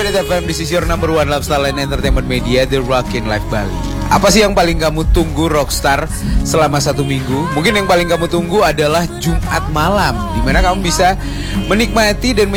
Spirit FM, this is your number one lifestyle and entertainment media, The Rockin' Life Bali. Apa sih yang paling kamu tunggu Rockstar selama 1 minggu? Mungkin yang paling kamu tunggu adalah Jumat malam, dimana kamu bisa menikmati dan